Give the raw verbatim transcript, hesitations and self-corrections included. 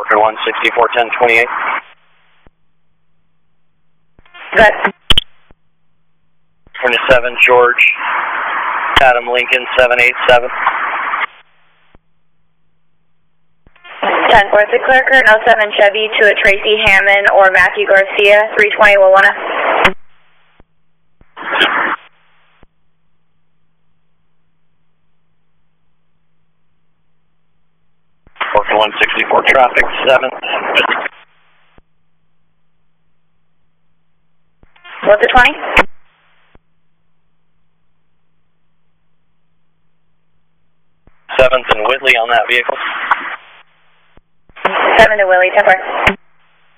Worker one sixty-four ten twenty-eight. Good. twenty-seven George Adam Lincoln seven eight seven. ten four, the clear current oh seven Chevy to a Tracy Hammond or Matthew Garcia, three twenty Wawona. Worker one sixty-four traffic seven. What's the twenty? seventh and Whitley on that vehicle. seven to Willie, ten four.